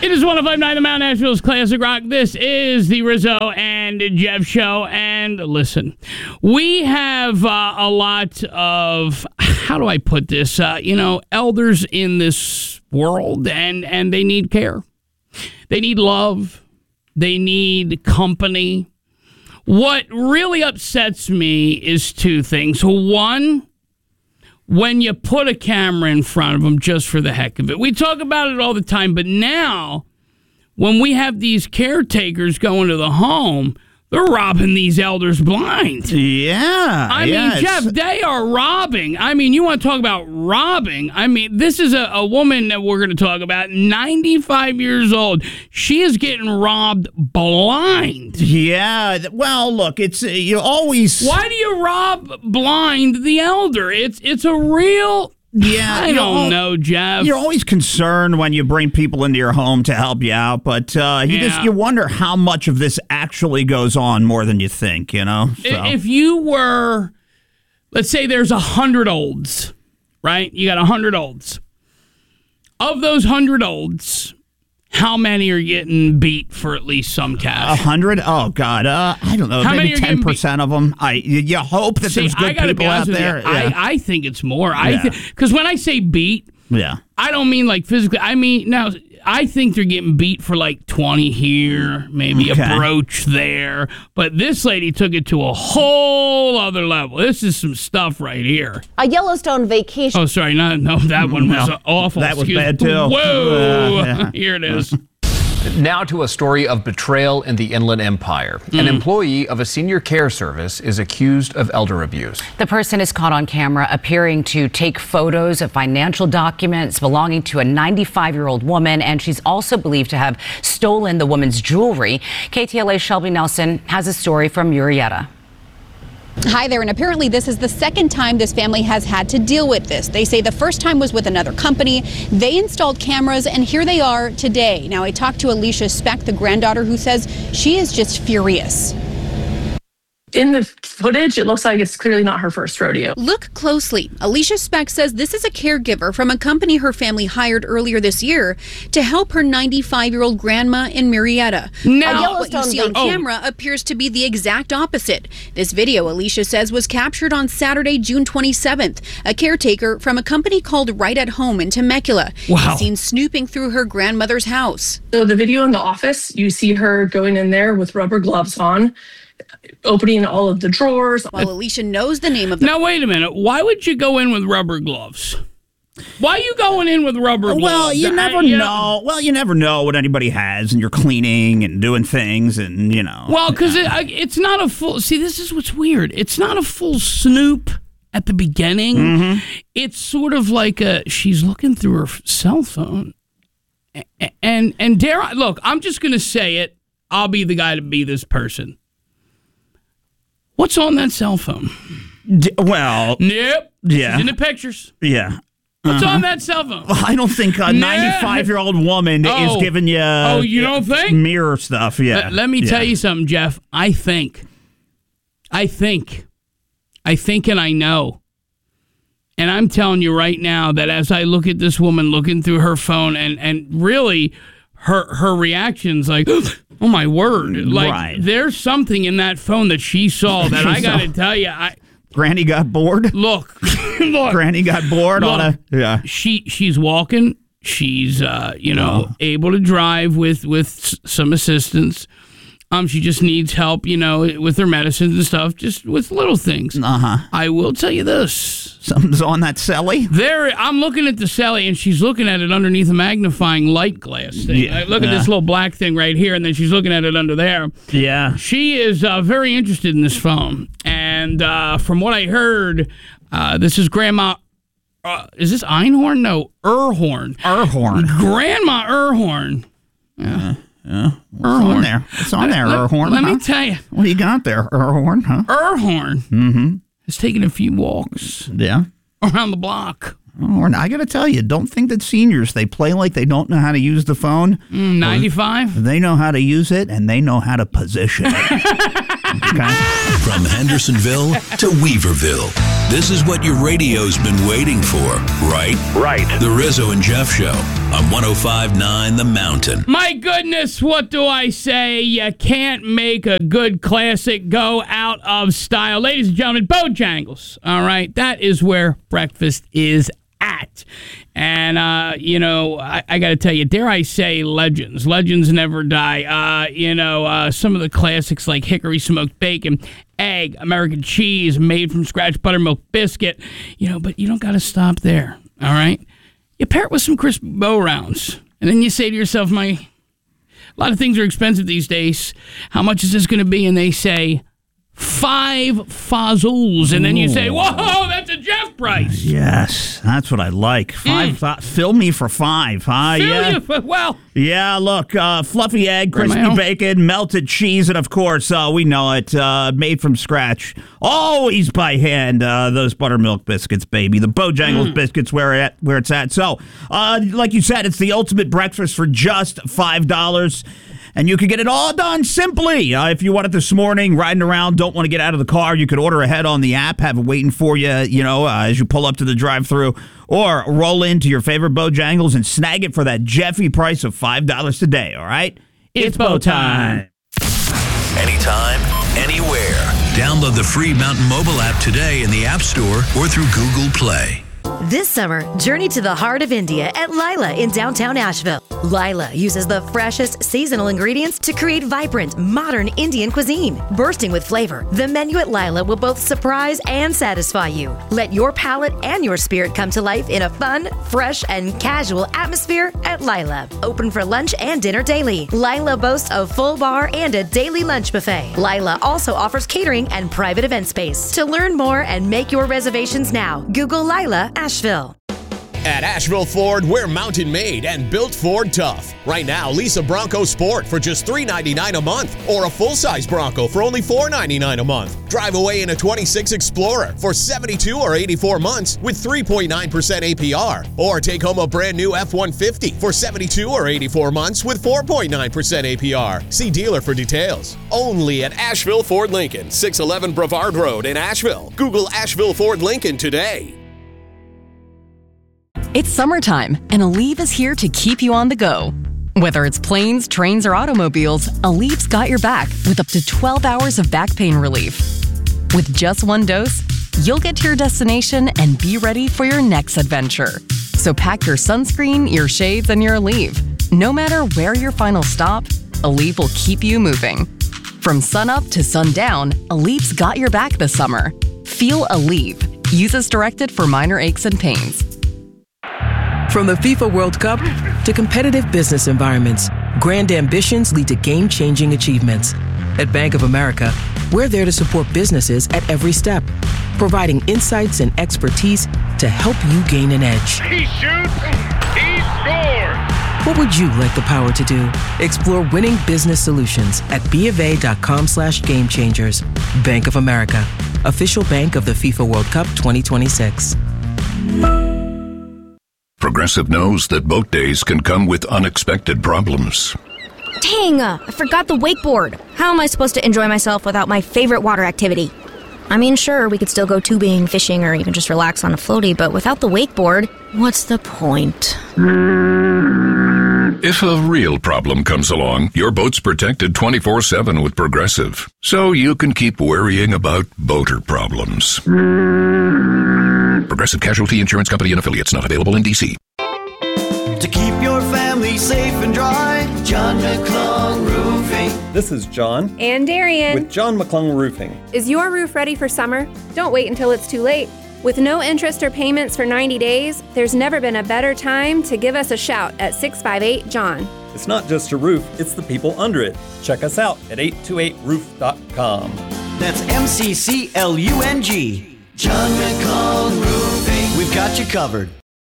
It is 105.9 The Mount Nashville's Classic Rock. This is the Rizzo and Jeff Show. And listen, we have a lot of, how do I put this, elders in this world, and they need care. They need love. They need company. What really upsets me is two things. One, when you put a camera in front of them just for the heck of it. We talk about it all the time, but now when we have these caretakers going to the home, they're robbing these elders blind. Yeah. I mean, Jeff, they are robbing. I mean, you want to talk about robbing. I mean, this is a woman that we're going to talk about, 95 years old. She is getting robbed blind. Yeah. Well, look, it's you always. Why do you rob blind the elder? It's a real. Yeah, I don't know, Jeff. You're always concerned when you bring people into your home to help you out, but you wonder how much of this actually goes on more than you think, you know? So. If you were, let's say there's 100 olds, right? You got 100 olds. Of those 100 olds, how many are getting beat for at least some cash? 100? Oh, God. I don't know. Maybe 10% of them. You hope that there's good people out there. Yeah. I think it's more. Because when I say beat, I don't mean like physically. I mean, now, I think they're getting beat for like 20 here, maybe a brooch there. But this lady took it to a whole other level. This is some stuff right here. A Yellowstone vacation. Oh, sorry. No, that one was awful. That was bad, too. Whoa. Here it is. Now to a story of betrayal in the Inland Empire. An employee of a senior care service is accused of elder abuse. The person is caught on camera appearing to take photos of financial documents belonging to a 95-year-old woman, and she's also believed to have stolen the woman's jewelry. KTLA's Shelby Nelson has a story from Murrieta. Hi there, and apparently this is the second time this family has had to deal with this. They say the first time was with another company. They installed cameras, and here they are today. Now, I talked to Alicia Speck, the granddaughter, who says she is just furious. In the footage, it looks like it's clearly not her first rodeo. Look closely. Alicia Speck says this is a caregiver from a company her family hired earlier this year to help her 95-year-old grandma in Murrieta. Now, what you see on camera appears to be the exact opposite. This video, Alicia says, was captured on Saturday, June 27th. A caretaker from a company called Right at Home in Temecula is seen snooping through her grandmother's house. So the video in the office, you see her going in there with rubber gloves on, opening all of the drawers. While Alicia knows the name of the... Now, wait a minute. Why would you go in with rubber gloves? Why are you going in with rubber gloves? Well, you never know. Well, you never know what anybody has, and you're cleaning and doing things, and, you know. Well, because it's not a full... See, this is what's weird. It's not a full snoop at the beginning. Mm-hmm. It's sort of like she's looking through her cell phone. And dare I... Look, I'm just going to say it. I'll be the guy to be this person. What's on that cell phone? Well... Nope. Yeah. She's in the pictures. Yeah. What's on that cell phone? Well, I don't think a 95-year-old woman is giving you... Oh, you don't think? Mirror stuff, yeah. Let me tell you something, Jeff. I think and I know. And I'm telling you right now that as I look at this woman looking through her phone and really her reaction's like... Oh, my word. Like, there's something in that phone that she saw that I got to tell you. Granny got bored? Look. Granny got bored on a... She's walking. She's, able to drive with some assistance. She just needs help, with her medicines and stuff, just with little things. Uh-huh. I will tell you this. Something's on that celly? I'm looking at the celly, and she's looking at it underneath a magnifying light glass thing. Yeah. Look at this little black thing right here, and then she's looking at it under there. Yeah. She is very interested in this phone. And from what I heard, this is Grandma... is this Einhorn? No, Erhorn. Grandma Erhorn. Yeah. Yeah. What's on there? What's on there, Erhorn? Let me tell you. What do you got there, Erhorn? Huh? Erhorn has taken a few walks around the block. Oh, I got to tell you, don't think that seniors, they play like they don't know how to use the phone. 95? They know how to use it, and they know how to position it. Okay? From Hendersonville to Weaverville, this is what your radio's been waiting for, right? Right. The Rizzo and Jeff Show on 105.9 The Mountain. My goodness, what do I say? You can't make a good classic go out of style. Ladies and gentlemen, Bojangles. All right, that is where breakfast is at. And, I got to tell you, dare I say legends. Legends never die. Some of the classics like hickory smoked bacon, egg, American cheese, made from scratch buttermilk biscuit. But you don't got to stop there, all right? You pair it with some crisp Bo Rounds. And then you say to yourself, a lot of things are expensive these days. How much is this going to be? And they say, 5 Fazools. And then you say, whoa, that's a Jeff price. Yes, that's what I like. 5, fill me for 5, huh? Yeah, look, fluffy egg, crispy bacon, melted cheese, and of course, we know it, made from scratch. Always by hand, those buttermilk biscuits, baby. The Bojangles biscuits where it's at. So, like you said, it's the ultimate breakfast for just $5. And you can get it all done simply. If you want it this morning, riding around, don't want to get out of the car, you could order ahead on the app, have it waiting for you, as you pull up to the drive-thru, or roll into your favorite Bojangles and snag it for that Jeffy price of $5 today, all right? It's Bo time. Anytime, anywhere. Download the free Mountain Mobile app today in the App Store or through Google Play. This summer, journey to the heart of India at Lila in downtown Asheville. Lila uses the freshest seasonal ingredients to create vibrant, modern Indian cuisine. Bursting with flavor, the menu at Lila will both surprise and satisfy you. Let your palate and your spirit come to life in a fun, fresh, and casual atmosphere at Lila. Open for lunch and dinner daily. Lila boasts a full bar and a daily lunch buffet. Lila also offers catering and private event space. To learn more and make your reservations now, Google Lila Asheville. At Asheville Ford, we're mountain made and built Ford tough. Right now, lease a Bronco Sport for just $399 a month or a full-size Bronco for only $499 a month. Drive away in a 26 Explorer for 72 or 84 months with 3.9% APR. Or take home a brand new F-150 for 72 or 84 months with 4.9% APR. See dealer for details. Only at Asheville Ford Lincoln, 611 Brevard Road in Asheville. Google Asheville Ford Lincoln today. It's summertime, and Aleve is here to keep you on the go. Whether it's planes, trains, or automobiles, Aleve's got your back with up to 12 hours of back pain relief. With just one dose, you'll get to your destination and be ready for your next adventure. So pack your sunscreen, your shades, and your Aleve. No matter where your final stop, Aleve will keep you moving. From sunup to sundown, Aleve's got your back this summer. Feel Aleve. Use as directed for minor aches and pains. From the FIFA World Cup to competitive business environments, grand ambitions lead to game-changing achievements. At Bank of America, we're there to support businesses at every step, providing insights and expertise to help you gain an edge. He shoots, he scores! What would you like the power to do? Explore winning business solutions at BofA.com/gamechangers. Bank of America, official bank of the FIFA World Cup 2026. Progressive knows that boat days can come with unexpected problems. Dang, I forgot the wakeboard. How am I supposed to enjoy myself without my favorite water activity? I mean, sure, we could still go tubing, fishing, or even just relax on a floaty, but without the wakeboard, what's the point? If a real problem comes along, your boat's protected 24/7 with Progressive, so you can keep worrying about boater problems. Progressive Casualty Insurance Company and Affiliates, not available in D.C. To keep your family safe and dry, John McClung Roofing. This is John. And Darian. With John McClung Roofing. Is your roof ready for summer? Don't wait until it's too late. With no interest or payments for 90 days, there's never been a better time to give us a shout at 658-JOHN. It's not just a roof, it's the people under it. Check us out at 828roof.com. That's MCCLUNG. John McClung Roofing. We've got you covered.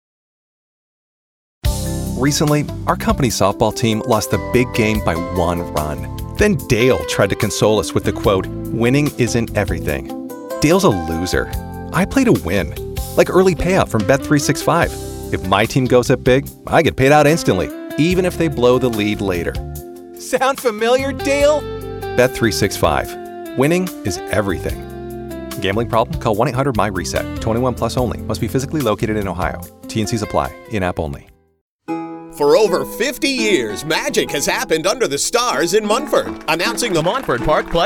Recently, our company softball team lost the big game by 1 run. Then Dale tried to console us with the quote, "Winning isn't everything." Dale's a loser. I play to win, like early payout from Bet365. If my team goes up big, I get paid out instantly, even if they blow the lead later. Sound familiar, Dale? Bet365. Winning is everything. Gambling problem? Call 1-800-MY-RESET. 21 plus only. Must be physically located in Ohio. T&Cs apply. In-app only. For over 50 years, magic has happened under the stars in Munford. Announcing the Montford Park Play